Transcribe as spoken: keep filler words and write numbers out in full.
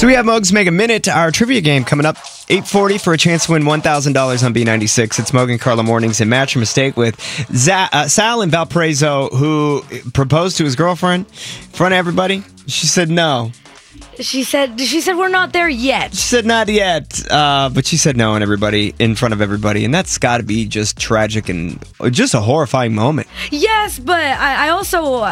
So we have Mogs Mega Minute, our trivia game coming up. eight forty for a chance to win one thousand dollars on B ninety-six. It's Mogan Carla Mornings and Match or Mistake with Za- uh, Sal in Valparaiso, who proposed to his girlfriend in front of everybody. She said no. She said she said we're not there yet. She said not yet, uh, but she said no, and everybody in front of everybody, and that's got to be just tragic and just a horrifying moment. Yes, but I, I also